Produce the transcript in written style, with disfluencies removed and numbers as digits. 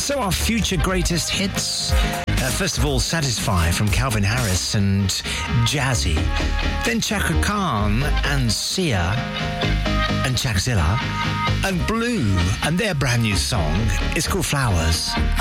So our future greatest hits. First of all, Satisfy from Calvin Harris and Jazzy. Then Chaka Khan and Sia and Chakzilla and Blue. And their brand new song is called Flowers.